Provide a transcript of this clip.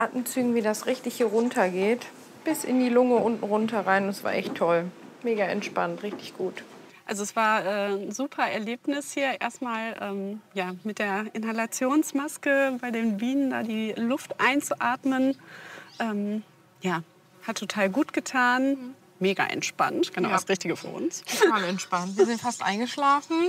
Atemzügen, wie das richtig hier runtergeht, bis in die Lunge unten runter rein. Das war echt toll. Mega entspannt, richtig gut. Also es war ein super Erlebnis hier. Erstmal ja, mit der Inhalationsmaske bei den Bienen da die Luft einzuatmen. Ja, hat total gut getan. Mega entspannt, genau Ja. das Richtige für uns. Total entspannt. Wir sind fast eingeschlafen.